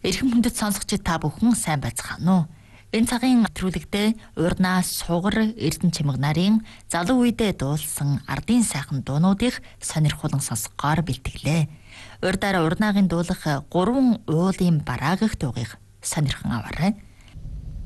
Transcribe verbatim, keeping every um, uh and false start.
Эрхэм хүндэт сонсогчид та бүхэн сайн байцгаана уу? Энэ цагийн нэвтрүүлэгтээ урнаас сугар Эрдэнэ чимэг нарын залуу үедээ дуулсан ардын сайхан дуунуудыг сонирхолон сонсгоор бэлтгэлээ. Урдаараа урнаагийн дуулах гурван уулын бараагах дуугийг сонирхон аваарай.